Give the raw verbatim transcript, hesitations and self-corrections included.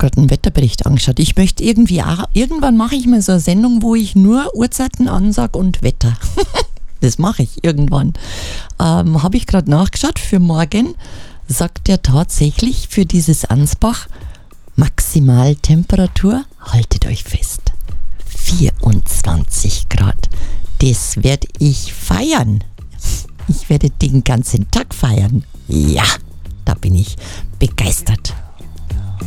gerade einen Wetterbericht angeschaut. Ich möchte irgendwie auch, irgendwann mache ich mal so eine Sendung, wo ich nur Uhrzeiten ansage und Wetter. Das mache ich irgendwann. Ähm, habe ich gerade nachgeschaut. Für morgen sagt er tatsächlich für dieses Ansbach Maximaltemperatur, haltet euch fest, vierundzwanzig Grad. Das werde ich feiern. Ich werde den ganzen Tag feiern. Ja, da bin ich begeistert.